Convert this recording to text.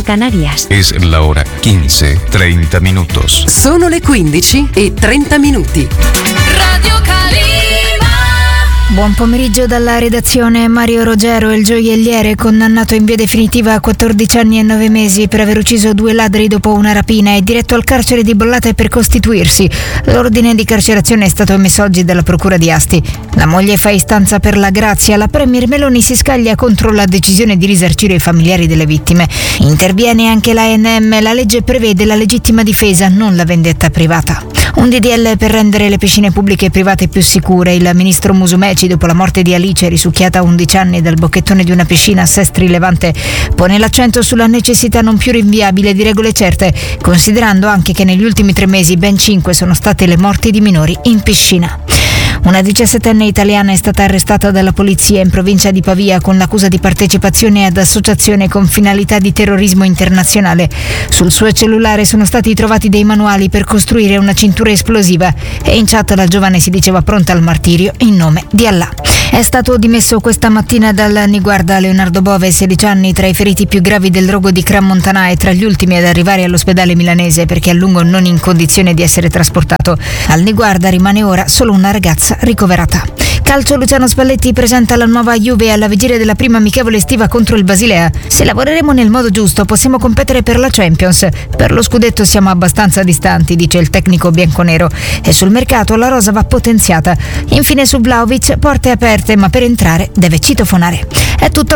Canarias. Es la hora 15:30 minutos. Sono le 15:30. Radio Calima. Buon pomeriggio dalla redazione. Mario Rogero, il gioielliere, condannato in via definitiva a 14 anni e 9 mesi per aver ucciso 2 ladri dopo una rapina, è diretto al carcere di Bollate per costituirsi. L'ordine di carcerazione è stato emesso oggi dalla procura di Asti. La moglie fa istanza per la grazia. La premier Meloni si scaglia contro la decisione di risarcire i familiari delle vittime. Interviene anche l'ANM. La legge prevede la legittima difesa, non la vendetta privata. Un DDL per rendere le piscine pubbliche e private più sicure. Il ministro Musumeci, dopo la morte di Alice, risucchiata a 11 anni dal bocchettone di una piscina a Sestri Levante, pone l'accento sulla necessità non più rinviabile di regole certe, considerando anche che negli ultimi 3 mesi ben 5 sono state le morti di minori in piscina. Una 17enne italiana è stata arrestata dalla polizia in provincia di Pavia con l'accusa di partecipazione ad associazione con finalità di terrorismo internazionale. Sul suo cellulare sono stati trovati dei manuali per costruire una cintura esplosiva e in chat la giovane si diceva pronta al martirio in nome di Allah. È stato dimesso questa mattina dal Niguarda Leonardo Bove, 16 anni, tra i feriti più gravi del rogo di Crans-Montana e tra gli ultimi ad arrivare all'ospedale milanese perché a lungo non in condizione di essere trasportato. Al Niguarda rimane ora solo una ragazza ricoverata. Calcio, Luciano Spalletti presenta la nuova Juve alla vigilia della prima amichevole estiva contro il Basilea. Se lavoreremo nel modo giusto possiamo competere per la Champions. Per lo scudetto siamo abbastanza distanti, dice il tecnico bianconero. E sul mercato la rosa va potenziata. Infine su Vlahovic, porte aperte, ma per entrare deve citofonare. È tutto.